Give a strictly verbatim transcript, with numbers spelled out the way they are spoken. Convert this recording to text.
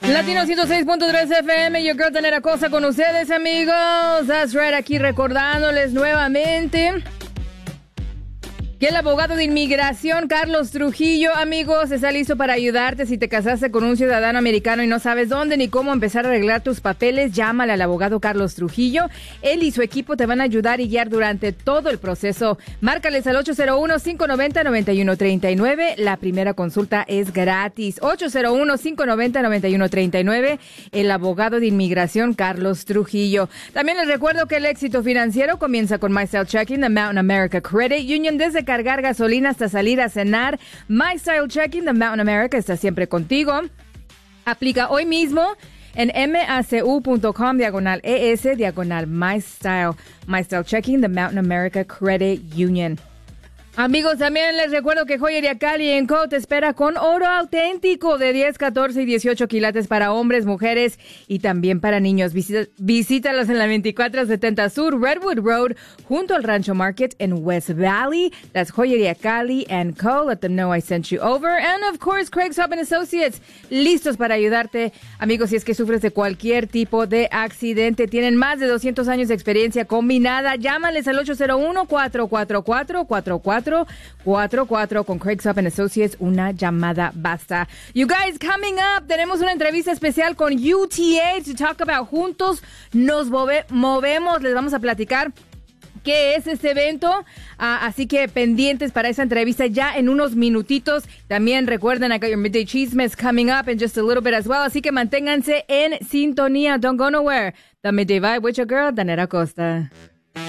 Latino ciento seis punto tres F M, yo creo tener a cosa con ustedes, amigos. That's right, aquí recordándoles nuevamente que el abogado de inmigración, Carlos Trujillo, amigos, está listo para ayudarte. Si te casaste con un ciudadano americano y no sabes dónde ni cómo empezar a arreglar tus papeles, llámale al abogado Carlos Trujillo. Él y su equipo te van a ayudar y guiar durante todo el proceso. Márcales al ocho cero uno, cinco nueve cero, nueve uno tres nueve. La primera consulta es gratis. ocho cero uno, cinco nueve cero, nueve uno tres nueve. El abogado de inmigración, Carlos Trujillo. También les recuerdo que el éxito financiero comienza con MyStyle Checking, the Mountain America Credit Union. Desde cargar gasolina hasta salir a cenar, MyStyle Checking, the Mountain America está siempre contigo. Aplica hoy mismo en macu.com diagonal es diagonal MyStyle. MyStyle Checking, the Mountain America Credit Union. Amigos, también les recuerdo que Joyería Cali en Co te espera con oro auténtico de diez, catorce y dieciocho quilates para hombres, mujeres y también para niños. Visita, visítalos en la veinticuatro setenta Sur Redwood Road junto al Rancho Market en West Valley. That's Joyería Cali and Co. Let them know I sent you over. And of course, Craig's Hub and Associates, listos para ayudarte. Amigos, si es que sufres de cualquier tipo de accidente, tienen más de doscientos años de experiencia combinada. Llámales al ocho cero uno, cuatro cuatro cuatro, cuatro cuatro cuatro cuatro con Craig's Hub and Associates, una llamada basta. You guys, coming up, tenemos una entrevista especial con U T A to talk about Juntos Nos Move- Movemos. Les vamos a platicar qué es este evento, uh, así que pendientes para esa entrevista ya en unos minutitos. También recuerden, I got your midday chismes coming up in just a little bit as well, así que manténganse en sintonía. Don't go nowhere. The Midday Vibe with your girl, Danera Costa.